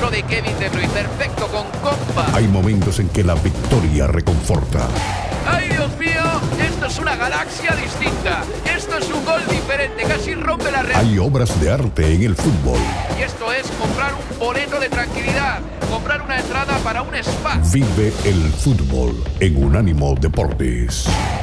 centro de Kevin De Bruyne, perfecto, con compa. Hay momentos en que la victoria reconforta. ¡Ay, Dios mío! Esto es una galaxia distinta. Esto es un gol diferente, casi rompe la red. Hay obras de arte en el fútbol. Y esto es comprar un boleto de tranquilidad, comprar una entrada para un spa. Vive el fútbol en Unánimo Deportes.